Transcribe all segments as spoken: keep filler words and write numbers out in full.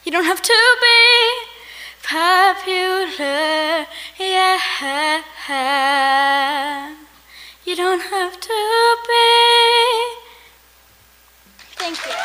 You don't have to be popular, yeah. You don't have to be. Thank you.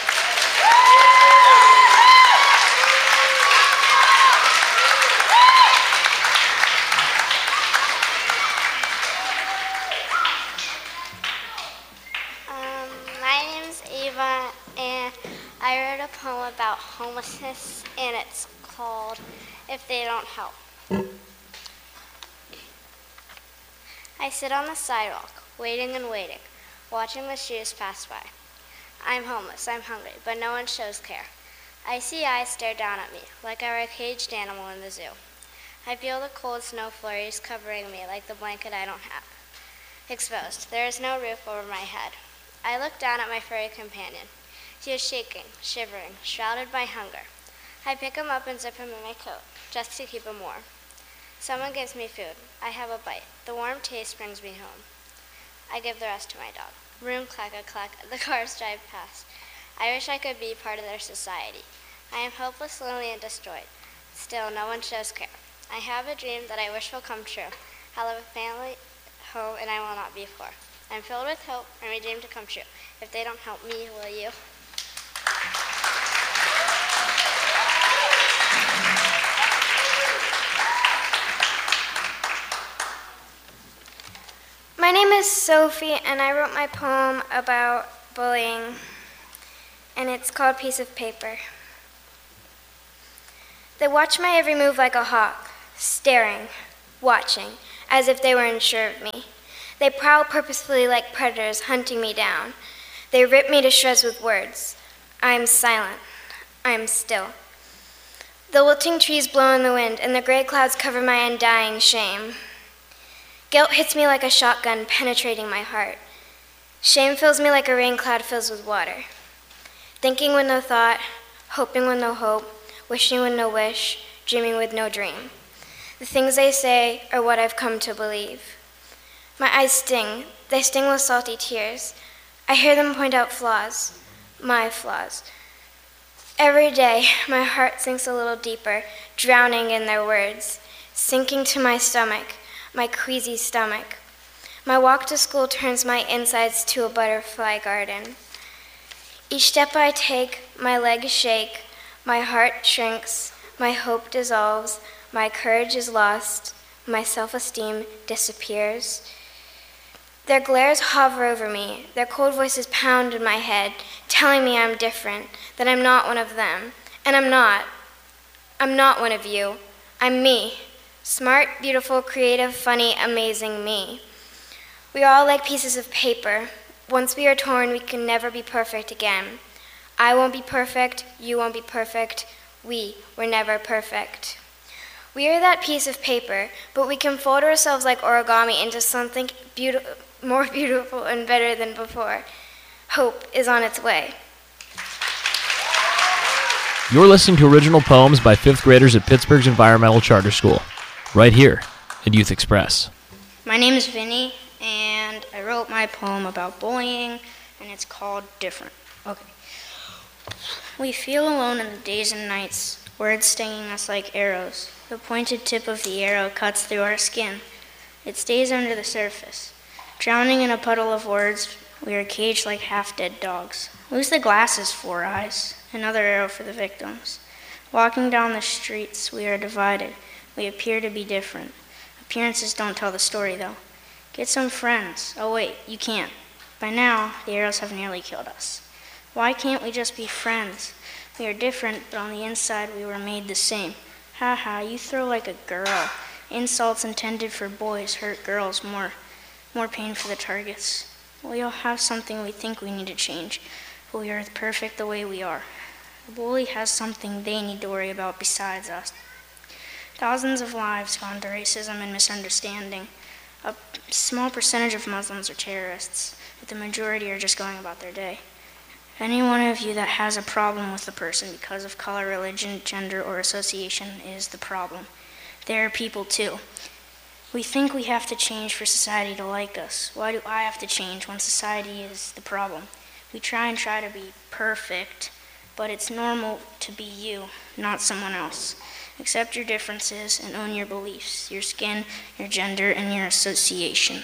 Um, my name's Ava, and I wrote a poem about homelessness, and it's called If They Don't Help. I sit on the sidewalk, waiting and waiting, watching the shoes pass by. I'm homeless, I'm hungry, but no one shows care. I see eyes stare down at me, like I were a caged animal in the zoo. I feel the cold snow flurries covering me like the blanket I don't have. Exposed, there is no roof over my head. I look down at my furry companion. He is shaking, shivering, shrouded by hunger. I pick him up and zip him in my coat, just to keep him warm. Someone gives me food. I have a bite. The warm taste brings me home. I give the rest to my dog. Room clack-a-clack, the cars drive past. I wish I could be part of their society. I am hopeless, lonely, and destroyed. Still, no one shows care. I have a dream that I wish will come true. I'll have a family, home, and I will not be poor. I'm filled with hope, and my dream to come true. If they don't help me, will you? My name is Sophie, and I wrote my poem about bullying, and it's called Piece of Paper. They watch my every move like a hawk, staring, watching, as if they were unsure of me. They prowl purposefully like predators, hunting me down. They rip me to shreds with words. I am silent. I am still. The wilting trees blow in the wind, and the gray clouds cover my undying shame. Guilt hits me like a shotgun, penetrating my heart. Shame fills me like a rain cloud fills with water. Thinking with no thought, hoping with no hope, wishing with no wish, dreaming with no dream. The things they say are what I've come to believe. My eyes sting. They sting with salty tears. I hear them point out flaws, my flaws. Every day, my heart sinks a little deeper, drowning in their words, sinking to my stomach, my queasy stomach. My walk to school turns my insides to a butterfly garden. Each step I take, my legs shake, my heart shrinks, my hope dissolves, my courage is lost, my self-esteem disappears. Their glares hover over me, their cold voices pound in my head, telling me I'm different, that I'm not one of them. And I'm not. I'm not one of you. I'm me. Smart, beautiful, creative, funny, amazing me. We are all like pieces of paper. Once we are torn, we can never be perfect again. I won't be perfect, you won't be perfect, we were never perfect. We are that piece of paper, but we can fold ourselves like origami into something beautiful, more beautiful and better than before. Hope is on its way. You're listening to original poems by fifth graders at Pittsburgh's Environmental Charter School, right here at Youth Express. My name is Vinny, and I wrote my poem about bullying, and it's called Different. Okay. We feel alone in the days and nights, words stinging us like arrows. The pointed tip of the arrow cuts through our skin. It stays under the surface. Drowning in a puddle of words, we are caged like half-dead dogs. Lose the glasses, Four Eyes. Another arrow for the victims. Walking down the streets, we are divided. We appear to be different. Appearances don't tell the story, though. Get some friends. Oh, wait, you can't. By now, the arrows have nearly killed us. Why can't we just be friends? We are different, but on the inside, we were made the same. Ha ha, you throw like a girl. Insults intended for boys hurt girls more. More pain for the targets. We all have something we think we need to change, but we are perfect the way we are. The bully has something they need to worry about besides us. Thousands of lives gone to racism and misunderstanding. A small percentage of Muslims are terrorists, but the majority are just going about their day. Any one of you that has a problem with the person because of color, religion, gender, or association is the problem. They are people too. We think we have to change for society to like us. Why do I have to change when society is the problem? We try and try to be perfect, but it's normal to be you, not someone else. Accept your differences and own your beliefs, your skin, your gender, and your association.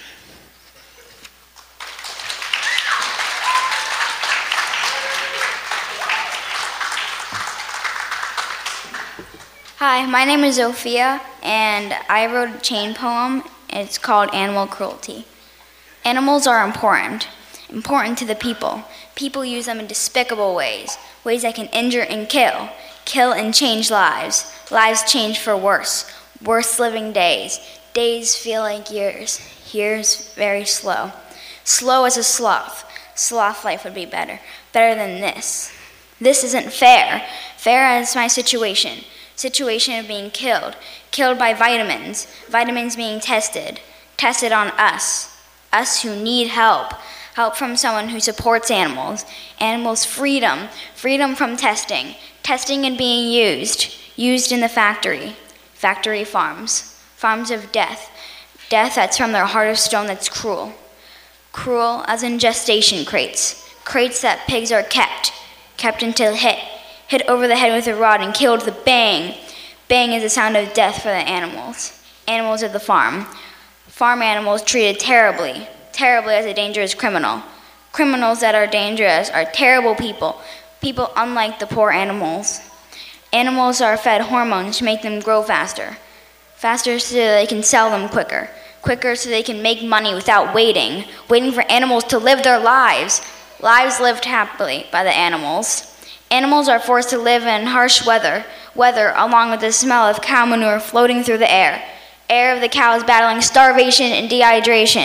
Hi, my name is Sophia, and I wrote a chain poem. It's called Animal Cruelty. Animals are important, important to the people. People use them in despicable ways, ways that can injure and kill, kill and change lives. Lives change for worse, worse living days. Days feel like years, years very slow. Slow as a sloth. Sloth life would be better, better than this. This isn't fair. Fair as my situation. Situation of being killed, killed by vitamins, vitamins being tested, tested on us, us who need help, help from someone who supports animals, animals' freedom, freedom from testing, testing and being used, used in the factory, factory farms, farms of death, death that's from their heart of stone that's cruel, cruel as in gestation crates, crates that pigs are kept, kept until hit, hit over the head with a rod and killed the bang. Bang is the sound of death for the animals. Animals of the farm. Farm animals treated terribly, terribly as a dangerous criminal. Criminals that are dangerous are terrible people, people unlike the poor animals. Animals are fed hormones to make them grow faster, faster so that they can sell them quicker, quicker so they can make money without waiting, waiting for animals to live their lives, lives lived happily by the animals. Animals are forced to live in harsh weather, weather along with the smell of cow manure floating through the air, air of the cows battling starvation and dehydration,